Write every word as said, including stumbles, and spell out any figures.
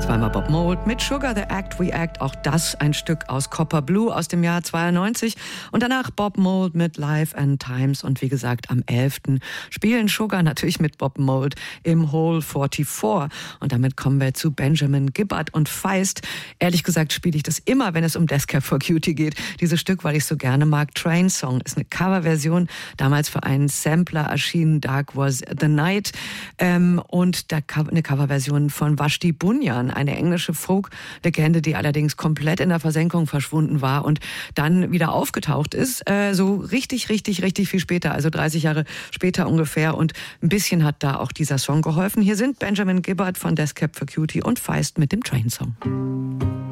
Zweimal Bob Mould mit Sugar the Act We Act, auch das ein Stück aus Copper Blue aus dem Jahr zweiundneunzig. Und danach Bob Mould mit Life and Times. Und wie gesagt, am elften spielen Sugar natürlich mit Bob Mould im Hole vierundvierzig. Und damit kommen wir zu Benjamin Gibbard und Feist. Ehrlich gesagt spiele ich das immer, wenn es um Death Cab for Cutie geht. Dieses Stück, weil ich so gerne mag. Train Song ist eine Coverversion, damals für einen Sampler erschienen, Dark Was the Night. Ähm, und da eine Coverversion von Vashti Bunyan, eine englische Folk-Legende, die allerdings komplett in der Versenkung verschwunden war und dann wieder aufgetaucht ist, äh, so richtig, richtig, richtig viel später, also dreißig Jahre später ungefähr. Und ein bisschen hat da auch dieser Song geholfen. Hier sind Benjamin Gibbard von Death Cab for Cutie und Feist mit dem Train Song.